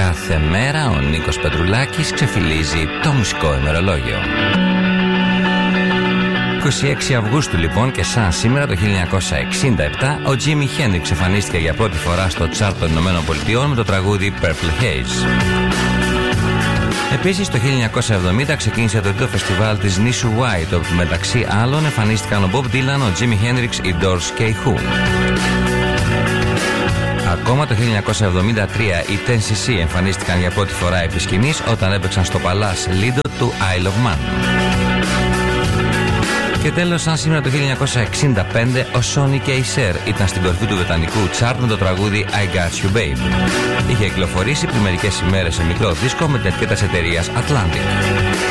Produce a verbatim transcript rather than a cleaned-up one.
Κάθε μέρα ο Νίκος Πετρουλάκης ξεφυλίζει το μουσικό ημερολόγιο. είκοσι έξι Αυγούστου λοιπόν, και σαν σήμερα το χίλια εννιακόσια εξήντα επτά, ο Τζίμι Χέντριξ εμφανίστηκε για πρώτη φορά στο τσάρτ των Ηνωμένων Πολιτειών με το τραγούδι Purple Haze. Επίσης το χίλια εννιακόσια εβδομήντα ξεκίνησε το τρίτο φεστιβάλ της νήσου White, όπου μεταξύ άλλων εμφανίστηκαν ο Bob Dylan, ο Τζίμι Χέντριξ, οι Doors και οι Who. Ακόμα το χίλια εννιακόσια εβδομήντα τρία οι Ten σι σι εμφανίστηκαν για πρώτη φορά επί σκηνής όταν έπαιξαν στο Palace Lido του Isle of Man. Και τέλος, σαν σήμερα το χίλια εννιακόσια εξήντα πέντε, ο Sonny και η Cher ήταν στην κορυφή του βρετανικού τσάρτ με το τραγούδι I Got You Babe. Είχε κυκλοφορήσει πριν μερικές ημέρες σε μικρό δίσκο με την ετικέτα της εταιρείας Atlantic.